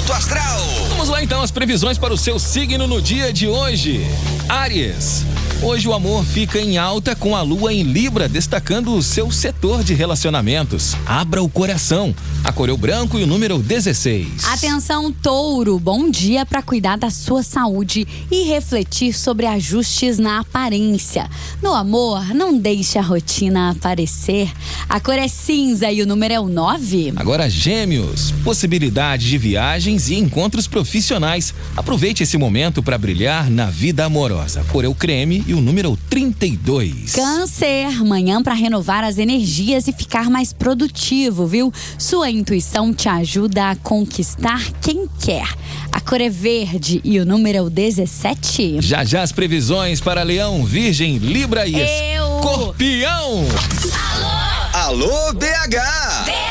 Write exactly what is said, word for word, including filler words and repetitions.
Alto Astral. Vamos lá então, as previsões para o seu signo no dia de hoje. Áries. Hoje o amor fica em alta com a lua em Libra, destacando o seu setor de relacionamentos. Abra o coração. A cor é o branco e o número dezesseis. Atenção, Touro. Bom dia para cuidar da sua saúde e refletir sobre ajustes na aparência. No amor, não deixe a rotina aparecer. A cor é cinza e o número é o nove. Agora, Gêmeos. Possibilidade de viagens e encontros profissionais. Aproveite esse momento para brilhar na vida amorosa. A cor é o creme e o número é o trinta e dois. Câncer. Manhã para renovar as energias e ficar mais produtivo, viu? Sua intuição te ajuda a conquistar quem quer. A cor é verde e o número é o dezessete. Já já as previsões para Leão, Virgem, Libra e Eu. Escorpião. Alô, B H.